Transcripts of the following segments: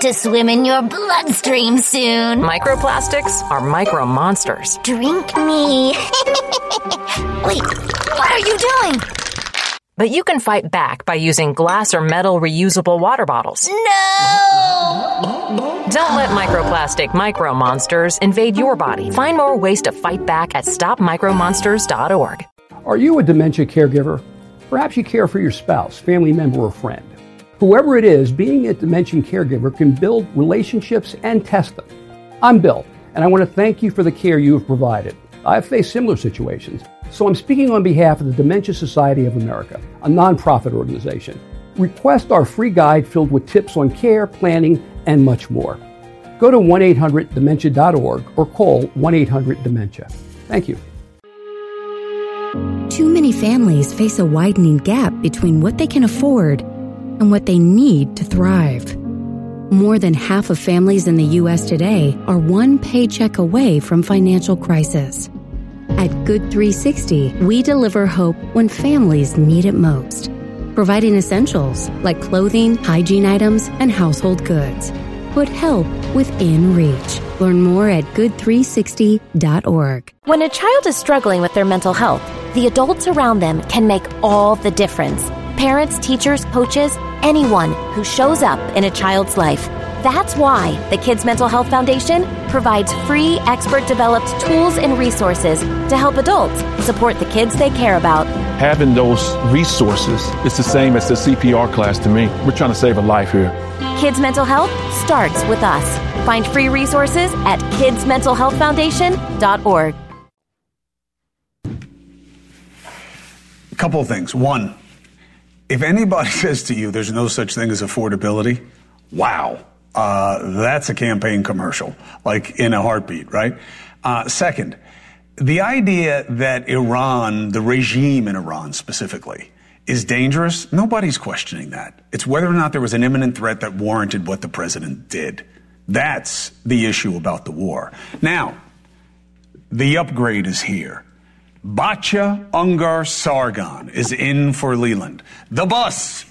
to swim in your bloodstream soon. Microplastics are micro monsters. Drink me. Wait, what are you doing? But you can fight back by using glass or metal reusable water bottles. No! Don't let microplastic micro monsters invade your body. Find more ways to fight back at stopmicromonsters.org. Are you a dementia caregiver? Perhaps you care for your spouse, family member, or friend. Whoever it is, being a dementia caregiver can build relationships and test them. I'm Bill, and I want to thank you for the care you have provided. I've faced similar situations, so I'm speaking on behalf of the Dementia Society of America, a nonprofit organization. Request our free guide filled with tips on care, planning, and much more. Go to 1-800-DEMENTIA.org or call 1-800-DEMENTIA. Thank you. Too many families face a widening gap between what they can afford and what they need to thrive. More than half of families in the U.S. today are one paycheck away from financial crisis. At Good 360, we deliver hope when families need it most, providing essentials like clothing, hygiene items, and household goods. Put help within reach. Learn more at good360.org. When a child is struggling with their mental health, the adults around them can make all the difference. Parents, teachers, coaches, anyone who shows up in a child's life. That's why the Kids Mental Health Foundation provides free, expert-developed tools and resources to help adults support the kids they care about. Having those resources is the same as the CPR class to me. We're trying to save a life here. Kids Mental Health starts with us. Find free resources at kidsmentalhealthfoundation.org. A couple of things. One, if anybody says to you there's no such thing as affordability, wow, that's a campaign commercial, like in a heartbeat, right? Second, the idea that Iran, the regime in Iran specifically, is dangerous, nobody's questioning that. It's whether or not there was an imminent threat that warranted what the president did. That's the issue about the war. Now, the upgrade is here. Batya Ungar Sargon is in for Leland. The bus.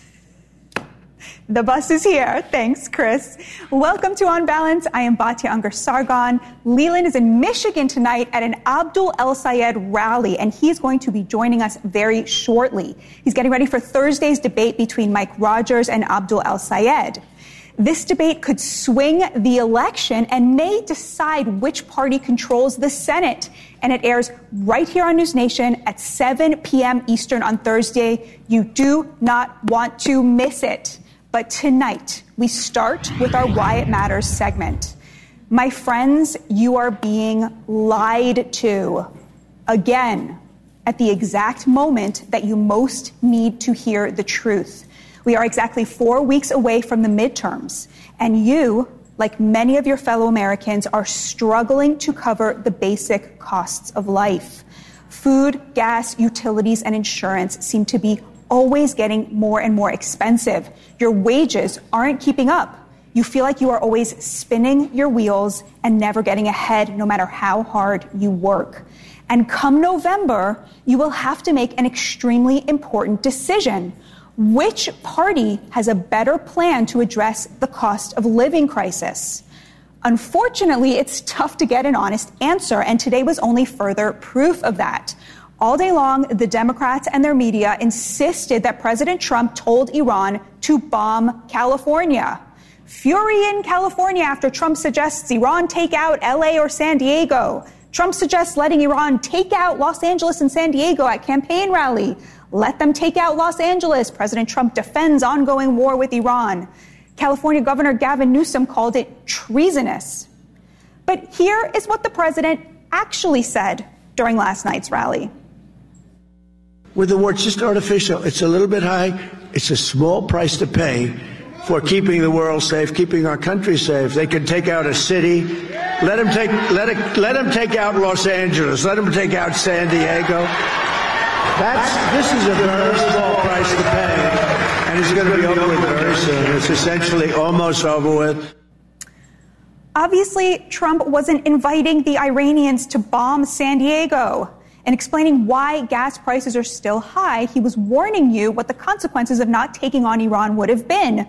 The bus is here. Thanks, Chris. Welcome to On Balance. I am Batya Ungar Sargon. Leland is in Michigan tonight at an Abdul El-Sayed rally, and he's going to be joining us very shortly. He's getting ready for Thursday's debate between Mike Rogers and Abdul El-Sayed. This debate could swing the election and may decide which party controls the Senate. And it airs right here on News Nation at 7 p.m. Eastern on Thursday. You do not want to miss it. But tonight, we start with our Why It Matters segment. My friends, you are being lied to. Again, at the exact moment that you most need to hear the truth. We are exactly 4 weeks away from the midterms, and you, like many of your fellow Americans, are struggling to cover the basic costs of life. Food, gas, utilities, and insurance seem to be always getting more and more expensive. Your wages aren't keeping up. You feel like you are always spinning your wheels and never getting ahead, no matter how hard you work. And come November, you will have to make an extremely important decision. Which party has a better plan to address the cost of living crisis? Unfortunately, it's tough to get an honest answer, and today was only further proof of that. All day long, the Democrats and their media insisted that President Trump told Iran to bomb California. Fury in California after Trump suggests Iran take out LA or San Diego. Trump suggests letting Iran take out Los Angeles and San Diego at campaign rally. Let them take out Los Angeles. President Trump defends ongoing war with Iran. California Governor Gavin Newsom called it treasonous. But here is what the president actually said during last night's rally. With the war, it's just artificial. It's a little bit high. It's a small price to pay for keeping the world safe, keeping our country safe. They can take out a city. Let them take out Los Angeles. Let them take out San Diego. This is a very small price to pay, and it's going to be over with very soon. It's essentially almost over with. Obviously, Trump wasn't inviting the Iranians to bomb San Diego. And explaining why gas prices are still high, he was warning you what the consequences of not taking on Iran would have been.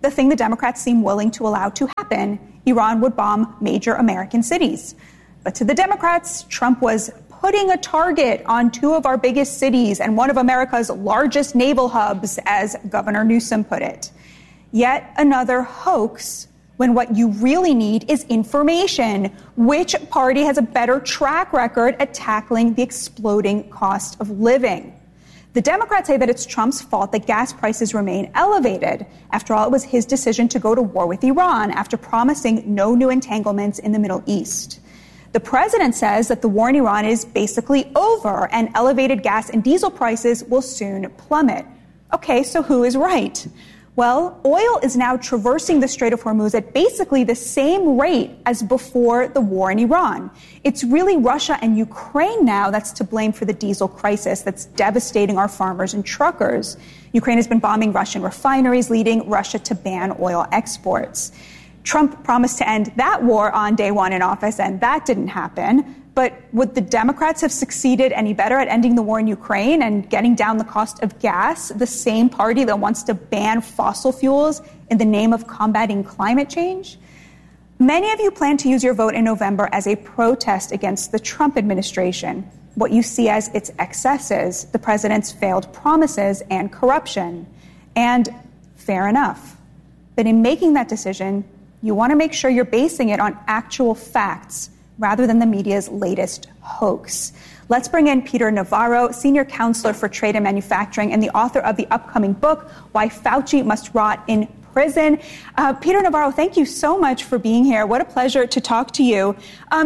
the thing the Democrats seem willing to allow to happen. Iran would bomb major American cities. But to the Democrats, Trump was putting a target on two of our biggest cities and one of America's largest naval hubs, as Governor Newsom put it. Yet another hoax, when what you really need is information. Which party has a better track record at tackling the exploding cost of living? The Democrats say that it's Trump's fault that gas prices remain elevated. After all, it was his decision to go to war with Iran after promising no new entanglements in the Middle East. The president says that the war in Iran is basically over and elevated gas and diesel prices will soon plummet. Okay, so who is right? Well, oil is now traversing the Strait of Hormuz at basically the same rate as before the war in Iran. It's really Russia and Ukraine now that's to blame for the diesel crisis that's devastating our farmers and truckers. Ukraine has been bombing Russian refineries, leading Russia to ban oil exports. Trump promised to end that war on day one in office, and that didn't happen. But would the Democrats have succeeded any better at ending the war in Ukraine and getting down the cost of gas, the same party that wants to ban fossil fuels in the name of combating climate change? Many of you plan to use your vote in November as a protest against the Trump administration, what you see as its excesses, the president's failed promises, and corruption. And fair enough. But in making that decision, you want to make sure you're basing it on actual facts rather than the media's latest hoax. Let's bring in Peter Navarro, Senior Counselor for Trade and Manufacturing and the author of the upcoming book, Why Fauci Must Rot in Prison. Peter Navarro, thank you so much for being here. What a pleasure to talk to you.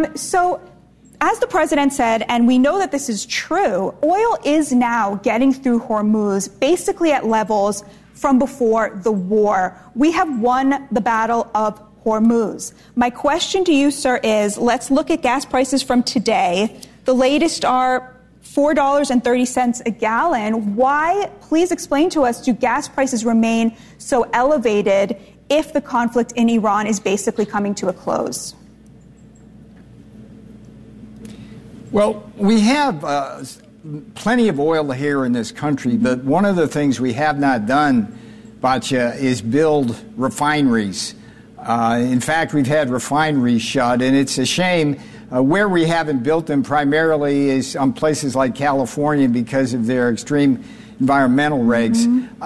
So, as the president said, and we know that this is true, oil is now getting through Hormuz basically at levels from before the war. We have won the battle of Hormuz. My question to you, sir, is let's look at gas prices from today. The latest are $4.30 a gallon. Why, please explain to us, do gas prices remain so elevated if the conflict in Iran is basically coming to a close? Well, we have plenty of oil here in this country, but one of the things we have not done, Batya, is build refineries. In fact, we've had refineries shut, and it's a shame. Where we haven't built them primarily is on places like California because of their extreme environmental regs.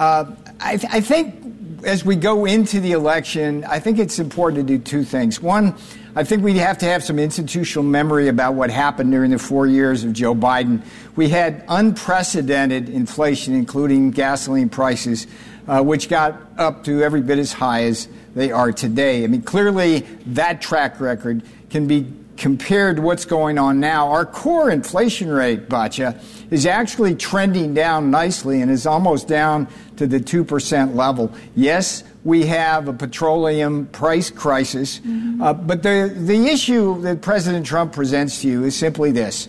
I think as we go into the election, I think it's important to do two things. One, I think we have to have some institutional memory about what happened during the 4 years of Joe Biden. We had unprecedented inflation, including gasoline prices, which got up to every bit as high as they are today. I mean, clearly that track record can be compared to what's going on now. Our core inflation rate, Batya, is actually trending down nicely and is almost down to the 2% level. Yes, we have a petroleum price crisis, but the issue that President Trump presents to you is simply this.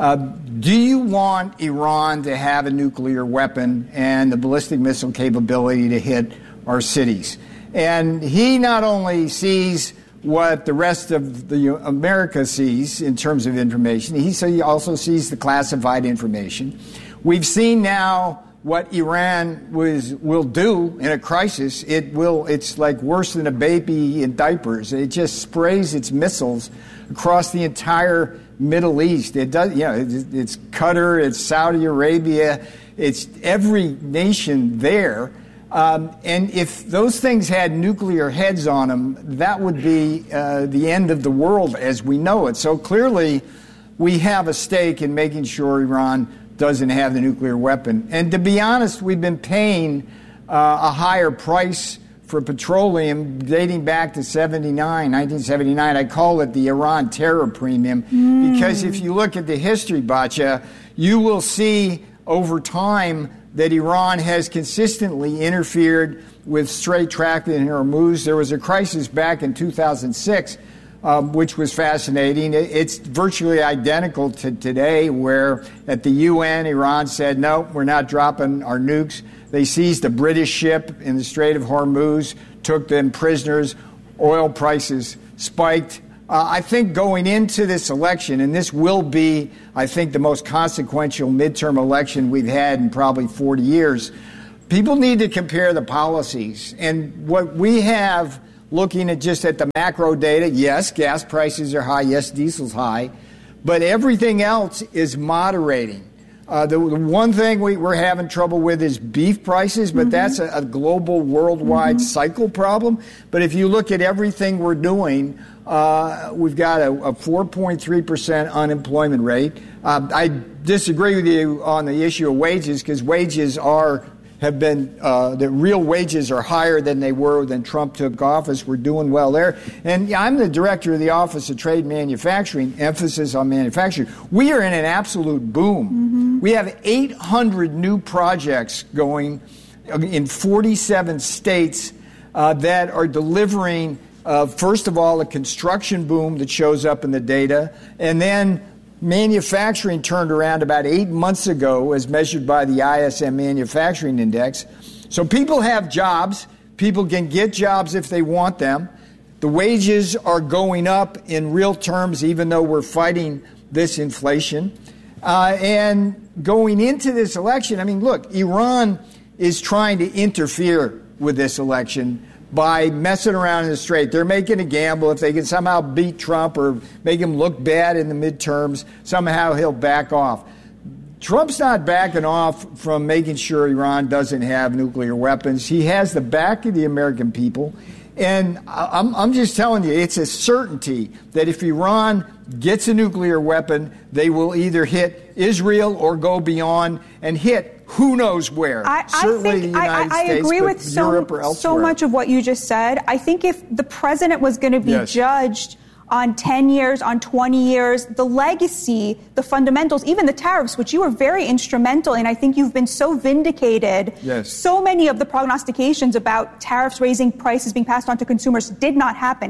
Do you want Iran to have a nuclear weapon and the ballistic missile capability to hit our cities? And he not only sees what the rest of America sees in terms of information, he also sees the classified information. We've seen now what Iran will do in a crisis. It's like worse than a baby in diapers. It just sprays its missiles across the entire Middle East. It does, it's Qatar, it's Saudi Arabia, it's every nation there. And if those things had nuclear heads on them, that would be the end of the world as we know it. So clearly, we have a stake in making sure Iran doesn't have the nuclear weapon. And to be honest, we've been paying a higher price for petroleum dating back to 1979. I call it the Iran terror premium because if you look at the history, Batya, you will see over time that Iran has consistently interfered with straight traffic in Hormuz. There was a crisis back in 2006, which was fascinating. It's virtually identical to today, where at the UN, Iran said, no, we're not dropping our nukes. They seized a British ship in the Strait of Hormuz, took them prisoners. Oil prices spiked. I think going into this election, and this will be, I think, the most consequential midterm election we've had in probably 40 years, people need to compare the policies. And what we have, looking at just at the macro data, yes, gas prices are high, yes, diesel's high, but everything else is moderating. The one thing we're having trouble with is beef prices, but that's a global, worldwide cycle problem. But if you look at everything we're doing, we've got a 4.3% unemployment rate. I disagree with you on the issue of wages, because wages have been, the real wages are higher than they were when Trump took office. We're doing well there. And I'm the director of the Office of Trade and Manufacturing, emphasis on manufacturing. We are in an absolute boom. We have 800 new projects going in 47 states that are delivering, first of all, a construction boom that shows up in the data, and then manufacturing turned around about 8 months ago as measured by the ISM Manufacturing Index. So people have jobs. People can get jobs if they want them. The wages are going up in real terms, even though we're fighting this inflation. And going into this election, I mean, look, Iran is trying to interfere with this election by messing around in the Strait. They're making a gamble. If they can somehow beat Trump or make him look bad in the midterms, somehow he'll back off. Trump's not backing off from making sure Iran doesn't have nuclear weapons. He has the back of the American people. And I'm just telling you, it's a certainty that if Iran gets a nuclear weapon, they will either hit Israel or go beyond and hit who knows where. Certainly the United States, agree but with Europe or elsewhere. so much of what you just said. I think if the president was going to be judged on 10 years, on 20 years, the legacy, the fundamentals, even the tariffs, which you were very instrumental in. I think you've been so vindicated. So many of the prognostications about tariffs raising prices being passed on to consumers did not happen.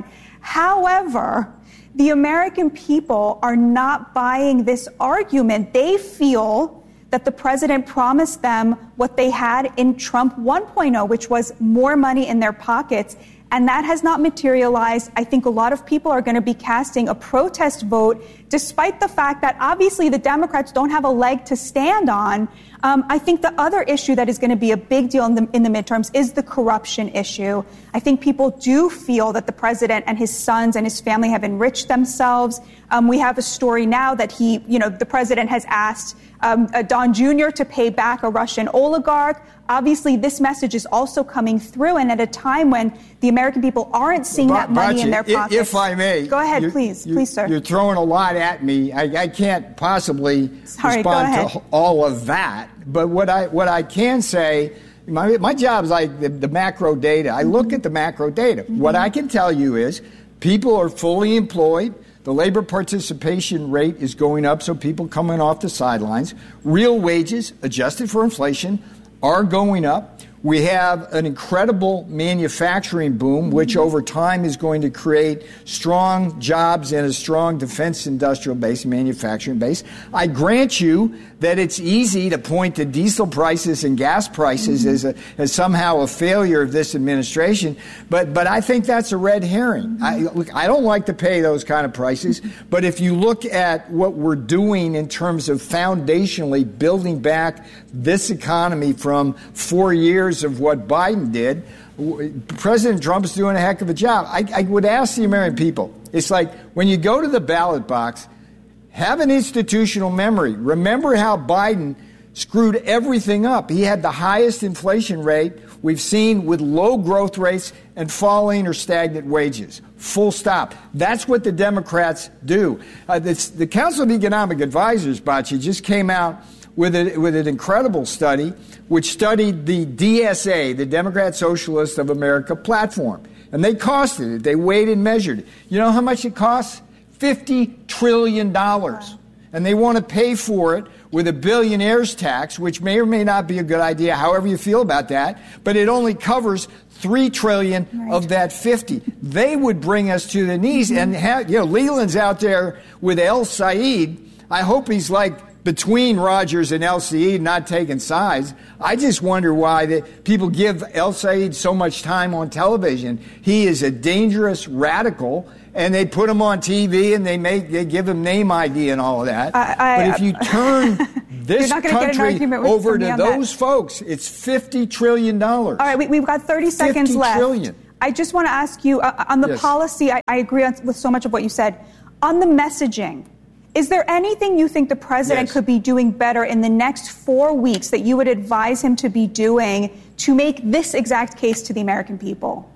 However, the American people are not buying this argument. They feel that the president promised them what they had in Trump 1.0, which was more money in their pockets. And that has not materialized. I think a lot of people are going to be casting a protest vote, despite the fact that obviously the Democrats don't have a leg to stand on. I think the other issue that is going to be a big deal in the midterms is the corruption issue. I think people do feel that the president and his sons and his family have enriched themselves. We have a story now that the president has asked Don Jr. to pay back a Russian oligarch. Obviously, this message is also coming through, and at a time when the American people aren't seeing that money in their pockets. If I may. Go ahead, please, sir. You're throwing a lot at me. I can't possibly respond to all of that. But what I can say, my job is like the macro data. I look at the macro data. What I can tell you is people are fully employed. The labor participation rate is going up, so people coming off the sidelines. Real wages, adjusted for inflation, are going up. We have an incredible manufacturing boom, which over time is going to create strong jobs and a strong defense industrial base, manufacturing base. I grant you that it's easy to point to diesel prices and gas prices as somehow a failure of this administration, but I think that's a red herring. I don't like to pay those kind of prices, but if you look at what we're doing in terms of foundationally building back this economy from 4 years of what Biden did, President Trump is doing a heck of a job. I would ask the American people, it's like when you go to the ballot box, have an institutional memory. Remember how Biden screwed everything up. He had the highest inflation rate we've seen with low growth rates and falling or stagnant wages. Full stop. That's what the Democrats do. The Council of Economic Advisors, Bocce, just came out with an incredible study which studied the DSA, the Democrat Socialist of America platform. And they costed it. They weighed and measured it. You know how much it costs? $50 trillion. And they want to pay for it with a billionaire's tax, which may or may not be a good idea, however you feel about that, but it only covers $3 trillion of that 50. They would bring us to the knees. And Leland's out there with El Said. I hope he's like between Rogers and El Said, not taking sides. I just wonder why people give El Said so much time on television. He is a dangerous radical, and they put him on TV and they give him name ID and all of that. But if you turn this not gonna get an country argument with over me to on those that. folks, it's $50 trillion. All right, we've got 30 seconds left. trillion. I just want to ask you, on the policy, I agree with so much of what you said. On the messaging, is there anything you think the president could be doing better in the next 4 weeks that you would advise him to be doing to make this exact case to the American people?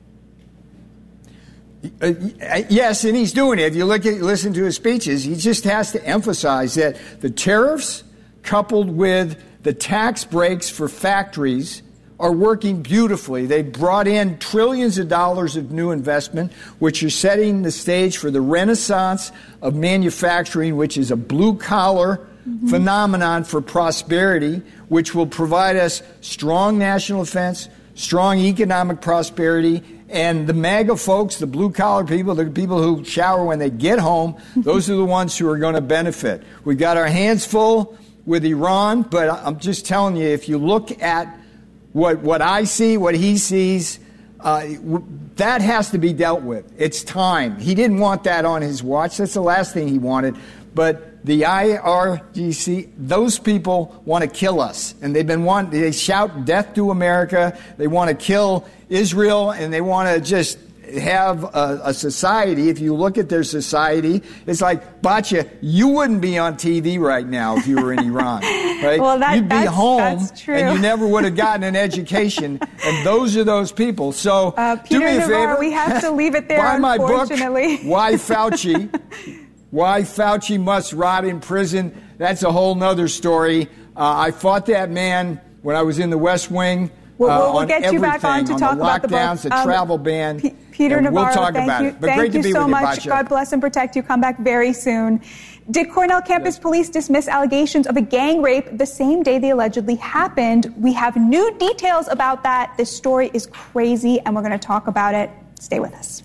Yes, and he's doing it. If you listen to his speeches, he just has to emphasize that the tariffs coupled with the tax breaks for factories are working beautifully. They brought in trillions of dollars of new investment, which are setting the stage for the renaissance of manufacturing, which is a blue-collar phenomenon for prosperity, which will provide us strong national defense, strong economic prosperity, and the MAGA folks, the blue-collar people, the people who shower when they get home, those are the ones who are going to benefit. We've got our hands full with Iran, but I'm just telling you, if you look at what I see, what he sees, that has to be dealt with. It's time. He didn't want that on his watch. That's the last thing he wanted. But the IRGC, those people want to kill us. And they shout death to America. They want to kill Israel, and they want to just have a society. If you look at their society, it's like, Batya, you wouldn't be on TV right now if you were in Iran. Right? Well, you'd be home, that's true. and you never would have gotten an education. And those are those people. So do me a Peter Navarro, favor. we have to leave it there, Buy my book, unfortunately. Why Fauci? Why Fauci Must Rot in Prison. That's a whole nother story. I fought that man when I was in the West Wing. We'll get you back on to talk about the lockdowns, the travel ban. Peter Navarro, we'll talk about it. But great to be so with you, much. Batya. God bless and protect you. Come back very soon. Did Cornell campus police dismiss allegations of a gang rape the same day they allegedly happened? We have new details about that. This story is crazy, and we're going to talk about it. Stay with us.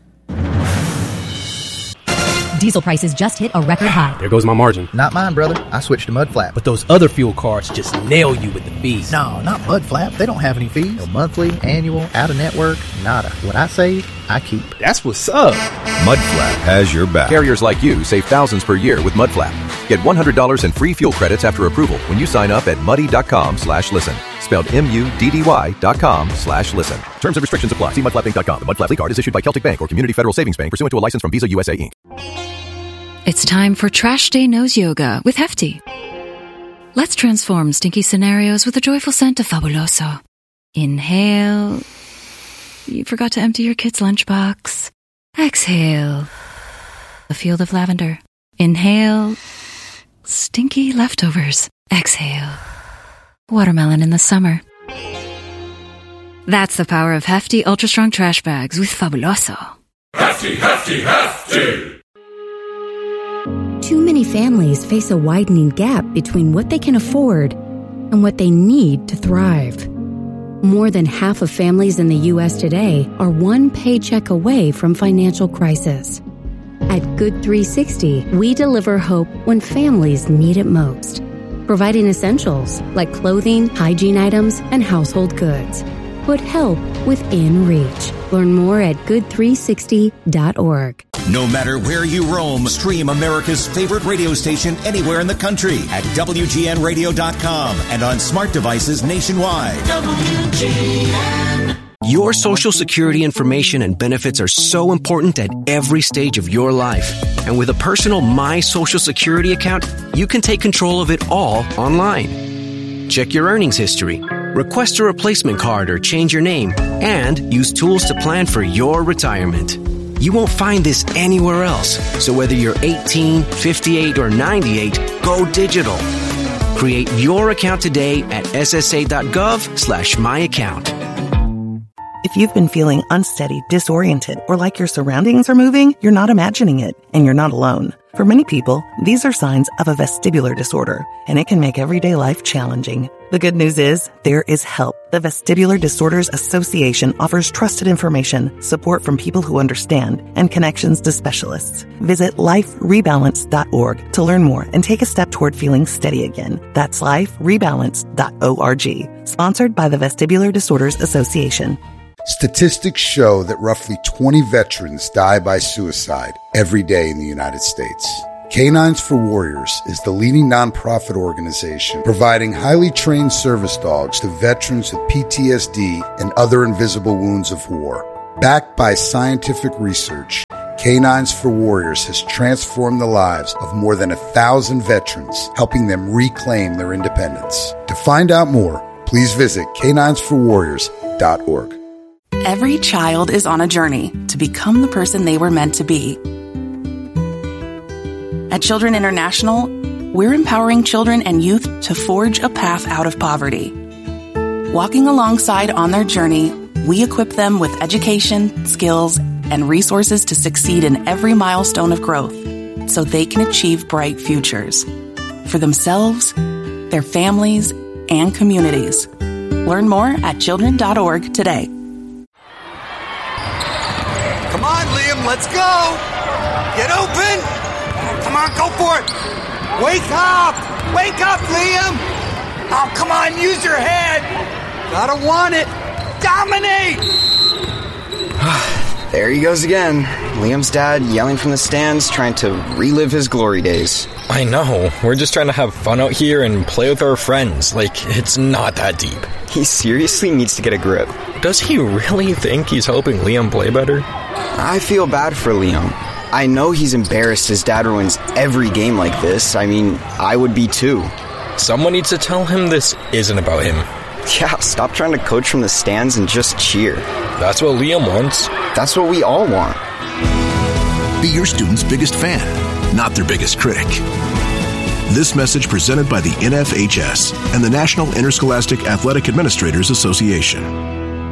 Diesel prices just hit a record high. There goes my margin. Not mine, brother. I switched to Mudflap. But those other fuel cards just nail you with the fees. No, not Mudflap. They don't have any fees. No monthly, annual, out-of-network, nada. What I save, I keep. That's what's up. Mudflap has your back. Carriers like you save thousands per year with Mudflap. Get $100 in free fuel credits after approval when you sign up at muddy.com/listen. Spelled MUDDY.com/listen. Terms and restrictions apply. See mudflappinc.com. The Mudflap card is issued by Celtic Bank or Community Federal Savings Bank pursuant to a license from Visa USA Inc. It's time for Trash Day Nose Yoga with Hefty. Let's transform stinky scenarios with the joyful scent of Fabuloso. Inhale. You forgot to empty your kid's lunchbox. Exhale. A field of lavender. Inhale. Stinky leftovers. Exhale. Watermelon in the summer. That's the power of Hefty Ultra Strong Trash Bags with Fabuloso. Hefty, hefty, hefty! Too many families face a widening gap between what they can afford and what they need to thrive. More than half of families in the U.S. today are one paycheck away from financial crisis. At Good 360, we deliver hope when families need it most, providing essentials like clothing, hygiene items, and household goods. Put help within reach. Learn more at good360.org. No matter where you roam, stream America's favorite radio station anywhere in the country at WGNradio.com and on smart devices nationwide. WGN. Your Social Security information and benefits are so important at every stage of your life. And with a personal My Social Security account, you can take control of it all online. Check your earnings history, request a replacement card or change your name, and use tools to plan for your retirement. You won't find this anywhere else. So whether you're 18, 58, or 98, go digital. Create your account today at ssa.gov/myaccount. If you've been feeling unsteady, disoriented, or like your surroundings are moving, you're not imagining it, and you're not alone. For many people, these are signs of a vestibular disorder, and it can make everyday life challenging. The good news is, there is help. The Vestibular Disorders Association offers trusted information, support from people who understand, and connections to specialists. Visit liferebalance.org to learn more and take a step toward feeling steady again. That's liferebalance.org. Sponsored by the Vestibular Disorders Association. Statistics show that roughly 20 veterans die by suicide every day in the United States. Canines for Warriors is the leading nonprofit organization providing highly trained service dogs to veterans with PTSD and other invisible wounds of war. Backed by scientific research, Canines for Warriors has transformed the lives of more than 1,000 veterans, helping them reclaim their independence. To find out more, please visit caninesforwarriors.org. Every child is on a journey to become the person they were meant to be. At Children International, we're empowering children and youth to forge a path out of poverty. Walking alongside on their journey, we equip them with education, skills, and resources to succeed in every milestone of growth so they can achieve bright futures for themselves, their families, and communities. Learn more at children.org today. Come on, Liam, let's go! Get open! Come on, go for it! Wake up! Wake up, Liam! Oh, come on, use your head! Gotta want it! Dominate! There he goes again. Liam's dad yelling from the stands, trying to relive his glory days. I know. We're just trying to have fun out here and play with our friends. Like, it's not that deep. He seriously needs to get a grip. Does he really think he's helping Liam play better? I feel bad for Liam. I know he's embarrassed his dad ruins every game like this. I mean, I would be too. Someone needs to tell him this isn't about him. Yeah, stop trying to coach from the stands and just cheer. That's what Liam wants. That's what we all want. Be your student's biggest fan, not their biggest critic. This message presented by the NFHS and the National Interscholastic Athletic Administrators Association.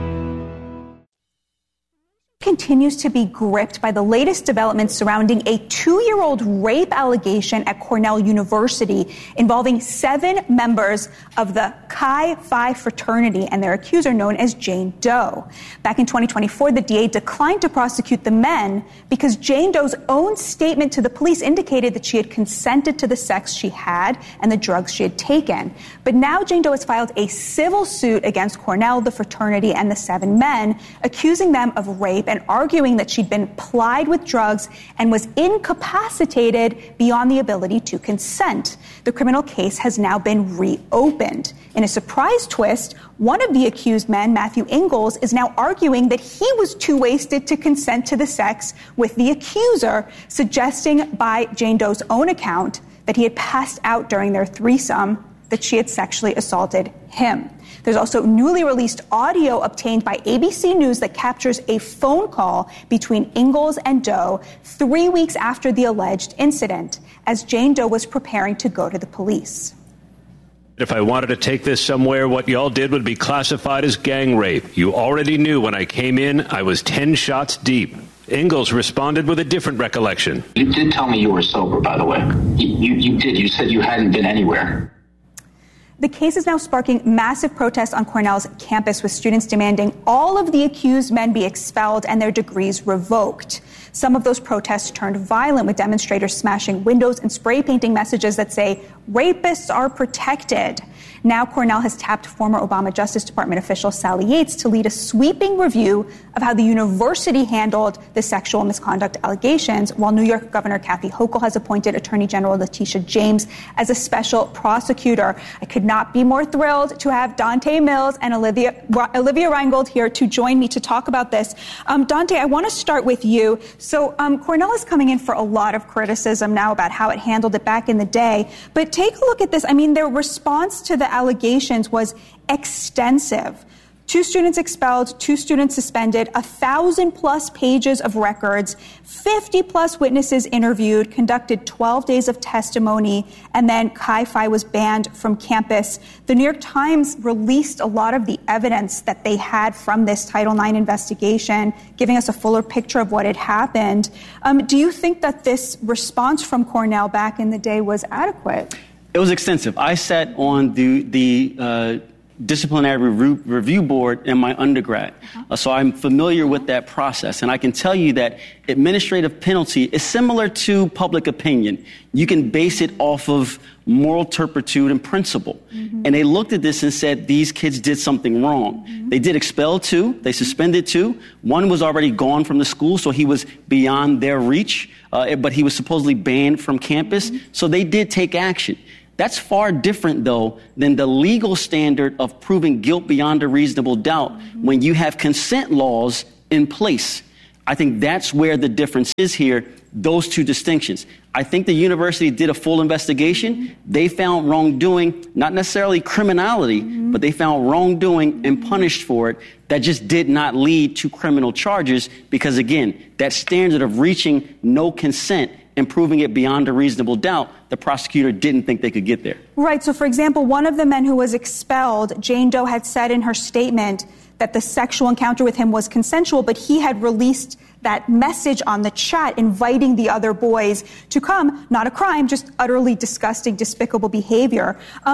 Continues to be gripped by the latest developments surrounding a 2-year-old rape allegation at Cornell University involving 7 members of the Chi Phi fraternity and their accuser known as Jane Doe. Back in 2024, the DA declined to prosecute the men because Jane Doe's own statement to the police indicated that she had consented to the sex she had and the drugs she had taken. But now Jane Doe has filed a civil suit against Cornell, the fraternity, and the 7 men, accusing them of rape and arguing that she'd been plied with drugs and was incapacitated beyond the ability to consent. The criminal case has now been reopened. In a surprise twist, one of the accused men, Matthew Ingalls, is now arguing that he was too wasted to consent to the sex with the accuser, suggesting by Jane Doe's own account that he had passed out during their threesome, that she had sexually assaulted him. There's also newly released audio obtained by ABC News that captures a phone call between Ingalls and Doe 3 weeks after the alleged incident, as Jane Doe was preparing to go to the police. If I wanted to take this somewhere, what y'all did would be classified as gang rape. You already knew when I came in, I was 10 shots deep. Ingalls responded with a different recollection. You did tell me you were sober, by the way. You did. You said you hadn't been anywhere. The case is now sparking massive protests on Cornell's campus, with students demanding all of the accused men be expelled and their degrees revoked. Some of those protests turned violent, with demonstrators smashing windows and spray painting messages that say, "Rapists are protected." Now Cornell has tapped former Obama Justice Department official Sally Yates to lead a sweeping review of how the university handled the sexual misconduct allegations, while New York Governor Kathy Hochul has appointed Attorney General Letitia James as a special prosecutor. I could not be more thrilled to have Dante Mills and Olivia Reingold here to join me to talk about this. Dante, I want to start with you. So Cornell is coming in for a lot of criticism now about how it handled it back in the day. But take a look at this. I mean, their response to the allegations was extensive. 2 students expelled, 2 students suspended, 1,000+ pages of records, 50+ witnesses interviewed, conducted 12 days of testimony, and then Chi Phi was banned from campus. The New York Times released a lot of the evidence that they had from this Title IX investigation, giving us a fuller picture of what had happened. Do you think that this response from Cornell back in the day was adequate? It was extensive. I sat on the disciplinary review board in my undergrad. So I'm familiar with that process. And I can tell you that administrative penalty is similar to public opinion. You can base it off of moral turpitude and principle. And they looked at this and said, these kids did something wrong. They did expel 2. They suspended 2. 1 was already gone from the school, so he was beyond their reach. But he was supposedly banned from campus. So they did take action. That's far different, though, than the legal standard of proving guilt beyond a reasonable doubt when you have consent laws in place. I think that's where the difference is here, those two distinctions. I think the university did a full investigation. They found wrongdoing, not necessarily criminality, but they found wrongdoing and punished for it. That just did not lead to criminal charges because, again, that standard of reaching no consent and proving it beyond a reasonable doubt, the prosecutor didn't think they could get there. Right. So, for example, one of the men who was expelled, Jane Doe, had said in her statement that the sexual encounter with him was consensual, but he had released that message on the chat inviting the other boys to come. Not a crime, just utterly disgusting, despicable behavior.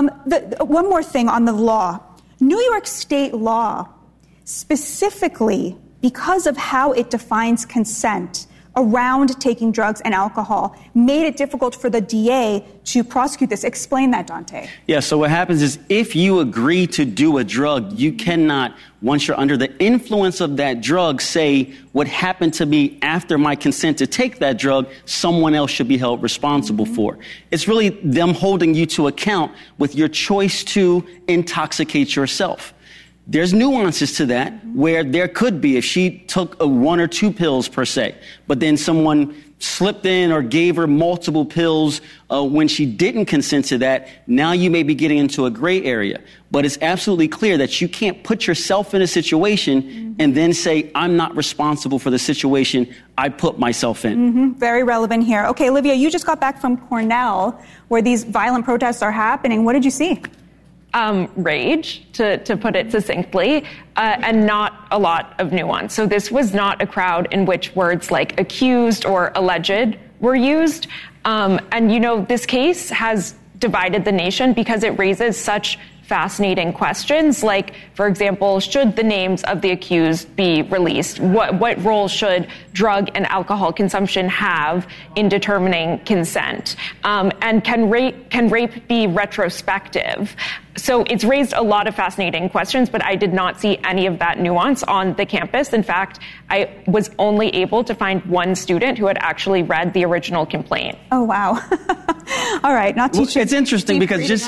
One more thing on the law. New York State law, specifically because of how it defines consent around taking drugs and alcohol, made it difficult for the DA to prosecute this. Explain that, Dante. Yeah, so what happens is if you agree to do a drug, you cannot, once you're under the influence of that drug, say what happened to me after my consent to take that drug, someone else should be held responsible for. It's really them holding you to account with your choice to intoxicate yourself. There's nuances to that where there could be if she took 1 or 2 pills per se, but then someone slipped in or gave her multiple pills when she didn't consent to that. Now you may be getting into a gray area, but it's absolutely clear that you can't put yourself in a situation and then say, I'm not responsible for the situation I put myself in. Very relevant here. Okay, Olivia, you just got back from Cornell where these violent protests are happening. What did you see? Rage, to put it succinctly, and not a lot of nuance. So this was not a crowd in which words like accused or alleged were used. And, you know, this case has divided the nation because it raises such fascinating questions like, for example, should the names of the accused be released? What role should drug and alcohol consumption have in determining consent? And can rape be retrospective? So it's raised a lot of fascinating questions, but I did not see any of that nuance on the campus. In fact, I was only able to find one student who had actually read the original complaint. Oh, wow. All right, not teaching. Well, it's interesting because just,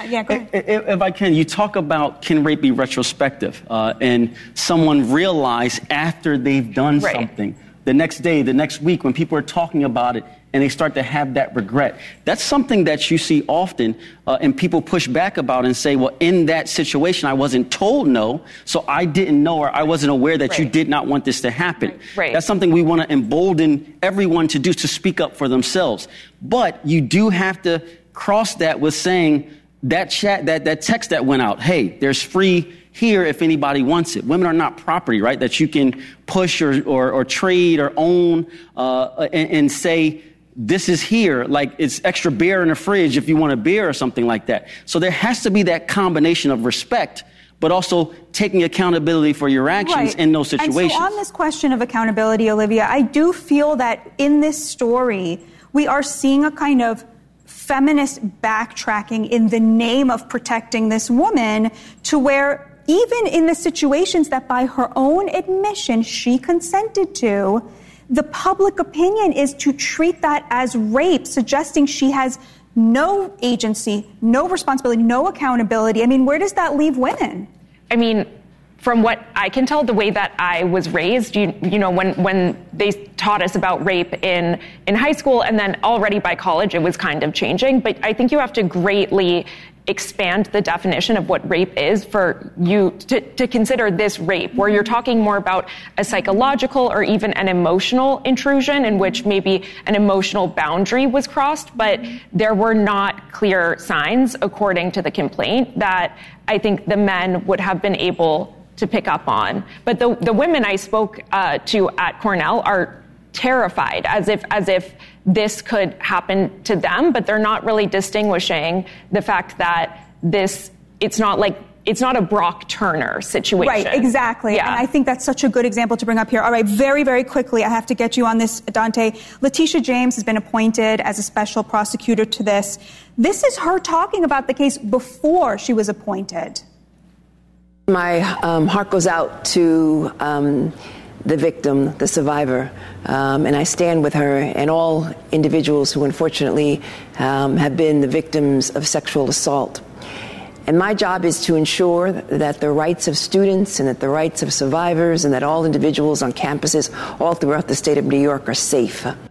if I can, you talk about can rape be retrospective, and someone realize after they've done something, the next day, the next week, when people are talking about it, and they start to have that regret. That's something that you see often, and people push back about and say, well, in that situation, I wasn't told no, so I didn't know or I wasn't aware that you did not want this to happen. That's something we want to embolden everyone to do, to speak up for themselves. But you do have to cross that with saying that that text that went out, hey, there's free here if anybody wants it. Women are not property, right, that you can push or trade or own and say, this is here, like it's extra beer in the fridge if you want a beer or something like that. So there has to be that combination of respect, but also taking accountability for your actions in those situations. And so on this question of accountability, Olivia, I do feel that in this story, we are seeing a kind of feminist backtracking in the name of protecting this woman to where even in the situations that by her own admission she consented to, the public opinion is to treat that as rape, suggesting she has no agency, no responsibility, no accountability. I mean, where does that leave women? I mean, from what I can tell, the way that I was raised, you know, when they taught us about rape in high school and then already by college, it was kind of changing. But I think you have to greatly expand the definition of what rape is for you to consider this rape, where you're talking more about a psychological or even an emotional intrusion in which maybe an emotional boundary was crossed, but there were not clear signs, according to the complaint, that I think the men would have been able to pick up on. But the women I spoke to at Cornell are terrified, as if this could happen to them, but they're not really distinguishing the fact that it's not like it's not a Brock Turner situation. Right, exactly. Yeah. And I think that's such a good example to bring up here. All right, very, very quickly, I have to get you on this, Dante. Letitia James has been appointed as a special prosecutor to this. This is her talking about the case before she was appointed. My heart goes out to the victim, the survivor, and I stand with her and all individuals who unfortunately have been the victims of sexual assault. And my job is to ensure that the rights of students and that the rights of survivors and that all individuals on campuses all throughout the state of New York are safe.